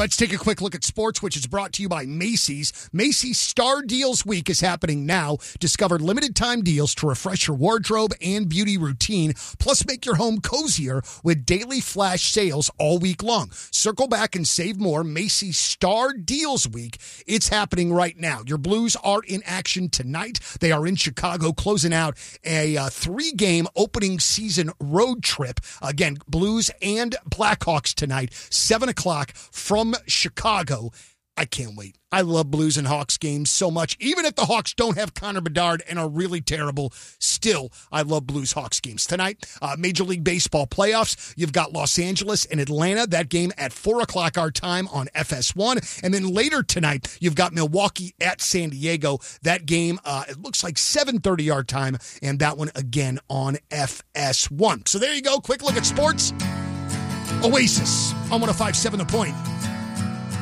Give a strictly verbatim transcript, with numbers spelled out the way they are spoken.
Let's take a quick look at sports, which is brought to you by Macy's. Macy's Star Deals Week is happening now. Discover limited time deals to refresh your wardrobe and beauty routine. Plus, make your home cozier with daily flash sales all week long. Circle back and save more. Macy's Star Deals Week. It's happening right now. Your Blues are in action tonight. They are in Chicago, closing out a uh, three-game opening season road trip. Again, Blues and Blackhawks tonight, seven o'clock from Chicago. I can't wait. I love Blues and Hawks games so much. Even if the Hawks don't have Connor Bedard and are really terrible, still, I love Blues-Hawks games. Tonight, uh, Major League Baseball playoffs. You've got Los Angeles and Atlanta. That game at four o'clock our time on F S one. And then later tonight, you've got Milwaukee at San Diego. That game, uh, it looks like seven thirty our time, and that one again on F S one. So there you go. Quick look at sports. Oasis on one oh five point seven The Point.